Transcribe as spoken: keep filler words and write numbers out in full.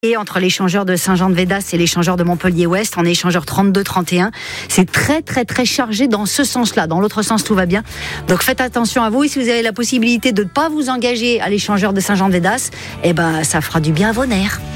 Et entre l'échangeur de Saint-Jean-de-Védas et l'échangeur de Montpellier-Ouest, en échangeur trente-deux trente et un, c'est très très très chargé dans ce sens-là. Dans l'autre sens, tout va bien. Donc faites attention à vous. Et si vous avez la possibilité de ne pas vous engager à l'échangeur de Saint-Jean-de-Védas, eh ben ça fera du bien à vos nerfs.